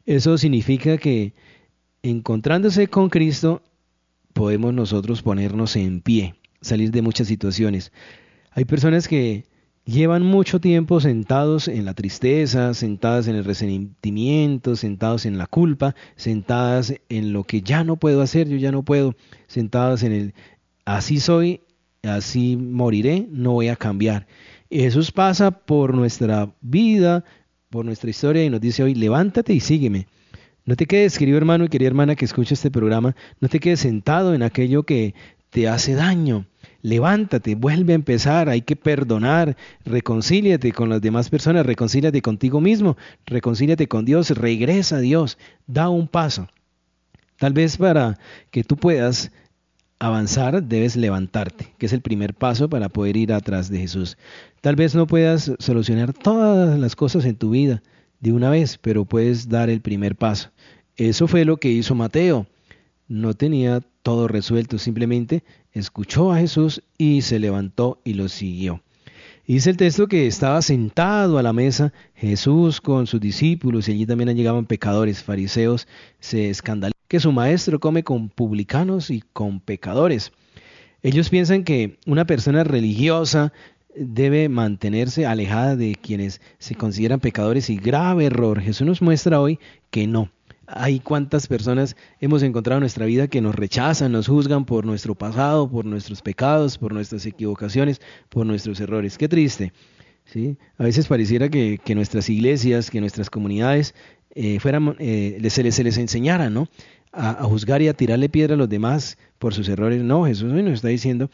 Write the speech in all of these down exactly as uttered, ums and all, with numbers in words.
Eso significa que encontrándose con Cristo, podemos nosotros ponernos en pie, salir de muchas situaciones. Hay personas que llevan mucho tiempo sentados en la tristeza, sentadas en el resentimiento, sentados en la culpa, sentadas en lo que ya no puedo hacer, yo ya no puedo, sentadas en el así soy, así moriré, no voy a cambiar. Eso pasa por nuestra vida, por nuestra historia y nos dice hoy, levántate y sígueme. No te quedes, querido hermano y querida hermana que escucha este programa, no te quedes sentado en aquello que te hace daño. Levántate, vuelve a empezar, hay que perdonar, reconcíliate con las demás personas, reconcíliate contigo mismo, reconcíliate con Dios, regresa a Dios, da un paso. Tal vez para que tú puedas avanzar debes levantarte, que es el primer paso para poder ir atrás de Jesús. Tal vez no puedas solucionar todas las cosas en tu vida de una vez, pero puedes dar el primer paso. Eso fue lo que hizo Mateo. No tenía todo resuelto, simplemente escuchó a Jesús y se levantó y lo siguió. Dice el texto que estaba sentado a la mesa Jesús con sus discípulos y allí también llegaban pecadores, fariseos, se escandalizan que su maestro come con publicanos y con pecadores. Ellos piensan que una persona religiosa debe mantenerse alejada de quienes se consideran pecadores y grave error. Jesús nos muestra hoy que no. Hay cuántas personas hemos encontrado en nuestra vida que nos rechazan, nos juzgan por nuestro pasado, por nuestros pecados, por nuestras equivocaciones, por nuestros errores. Qué triste, ¿sí? A veces pareciera que, que nuestras iglesias, que nuestras comunidades eh, fueran, eh, se, les, se les enseñara, ¿no? A, a juzgar y a tirarle piedra a los demás por sus errores. No, Jesús hoy nos está diciendo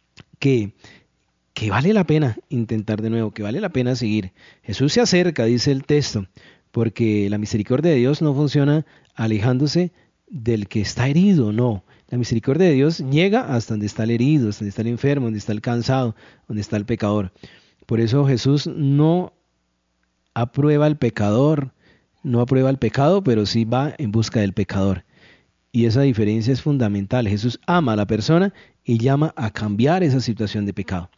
que que vale la pena intentar de nuevo, que vale la pena seguir. Jesús se acerca, dice el texto, porque la misericordia de Dios no funciona alejándose del que está herido, no. La misericordia de Dios llega hasta donde está el herido, hasta donde está el enfermo, donde está el cansado, donde está el pecador. Por eso Jesús no aprueba al pecador, no aprueba el pecado, pero sí va en busca del pecador. Y esa diferencia es fundamental. Jesús ama a la persona y llama a cambiar esa situación de pecado.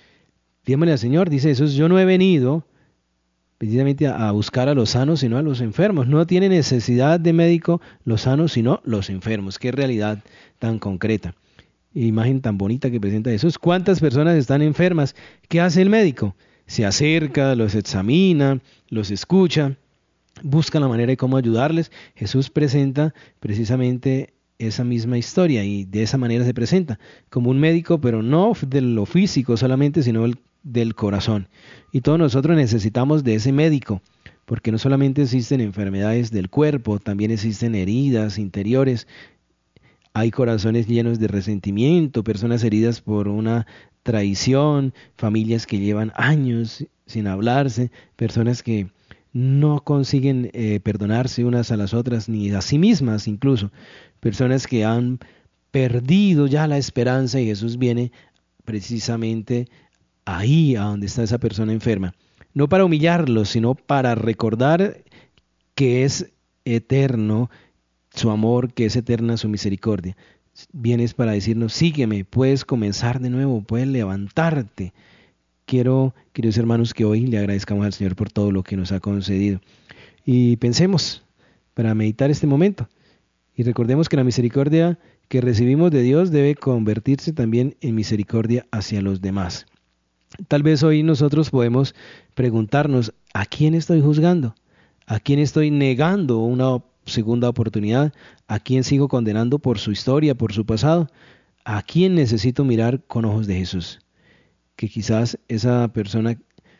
Dígame al Señor, dice Jesús, yo no he venido precisamente a buscar a los sanos, sino a los enfermos. No tiene necesidad de médico los sanos, sino los enfermos. Qué realidad tan concreta. Imagen tan bonita que presenta Jesús. ¿Cuántas personas están enfermas? ¿Qué hace el médico? Se acerca, los examina, los escucha, busca la manera de cómo ayudarles. Jesús presenta precisamente esa misma historia y de esa manera se presenta como un médico, pero no de lo físico solamente, sino el, del corazón. Y todos nosotros necesitamos de ese médico, porque no solamente existen enfermedades del cuerpo, también existen heridas interiores. Hay corazones llenos de resentimiento, personas heridas por una traición, familias que llevan años sin hablarse, personas que no consiguen eh, perdonarse unas a las otras, ni a sí mismas incluso. Personas que han perdido ya la esperanza y Jesús viene precisamente ahí a donde está esa persona enferma. No para humillarlos, sino para recordar que es eterno su amor, que es eterna su misericordia. Vienes para decirnos, sígueme, puedes comenzar de nuevo, puedes levantarte. Quiero, queridos hermanos, que hoy le agradezcamos al Señor por todo lo que nos ha concedido. Y pensemos para meditar este momento. Y recordemos que la misericordia que recibimos de Dios debe convertirse también en misericordia hacia los demás. Tal vez hoy nosotros podemos preguntarnos, ¿a quién estoy juzgando? ¿A quién estoy negando una segunda oportunidad? ¿A quién sigo condenando por su historia, por su pasado? ¿A quién necesito mirar con ojos de Jesús? Que quizás esa persona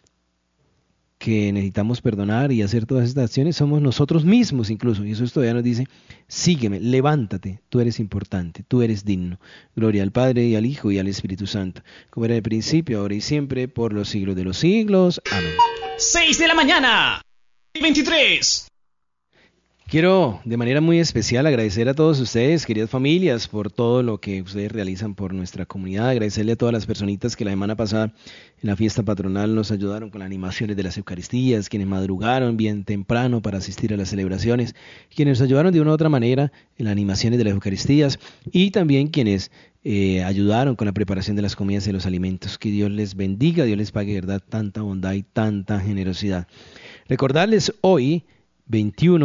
que necesitamos perdonar y hacer todas estas acciones somos nosotros mismos incluso. Y eso todavía nos dice, sígueme, levántate, tú eres importante, tú eres digno. Gloria al Padre y al Hijo y al Espíritu Santo, como era en el principio, ahora y siempre, por los siglos de los siglos. Amén. seis de la mañana, veintitrés. Quiero de manera muy especial agradecer a todos ustedes, queridas familias, por todo lo que ustedes realizan por nuestra comunidad. Agradecerle a todas las personitas que la semana pasada en la fiesta patronal nos ayudaron con las animaciones de las Eucaristías, quienes madrugaron bien temprano para asistir a las celebraciones, quienes nos ayudaron de una u otra manera en las animaciones de las Eucaristías y también quienes eh, ayudaron con la preparación de las comidas y los alimentos. Que Dios les bendiga, Dios les pague de verdad tanta bondad y tanta generosidad. Recordarles hoy, veintiuno